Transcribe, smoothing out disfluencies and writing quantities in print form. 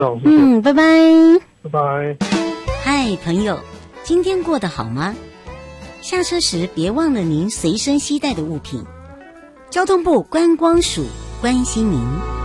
拜拜。 拜拜。 嗨，朋友，今天过得好吗？下车时别忘了您随身携带的物品。交通部观光署关心您。